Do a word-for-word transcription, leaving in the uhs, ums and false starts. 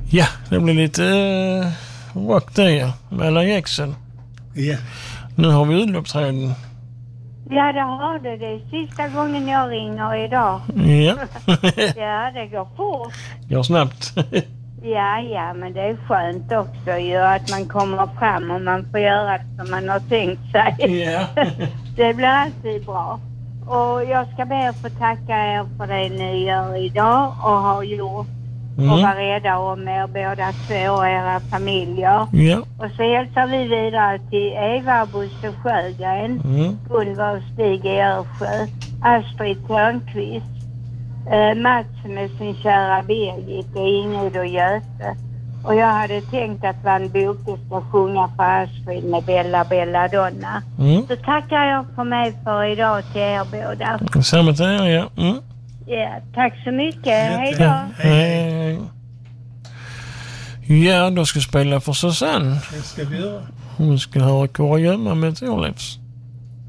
Ja, det blir lite uh, rock där ja, med alla Jackson. Ja. Nu har vi utloppsträden. Ja, det har det. Det är sista gången jag ringer idag. Ja. Ja, det går fort. Går snabbt. Ja, ja, men det är skönt också ju att man kommer fram och man får göra som man har tänkt sig. Ja. Det blir alltid bra. Och jag ska be att få tacka er för det ni gör idag och har gjort. Mm. Och vara rädda om er båda två och era familjer. Ja. Och så hälsar vi vidare till Eva Bosse Sjögren, Mm. Gunvar och Stig i Örsjö, Astrid Törnqvist, eh, Mats med sin kära Birgit och Ingrid och Göte. Och jag hade tänkt att Van Boke ska sjunga för Astrid med Bella Bella Donna. Mm. Så tackar jag för mig för idag till er båda. Samma till er, ja. Mm. Ja, tack så mycket. Hej då. Ja. Hej. Ja, då ska jag spela för Susanne. Det ska vi göra. Hon ska höra Kurragömma med Thorleifs.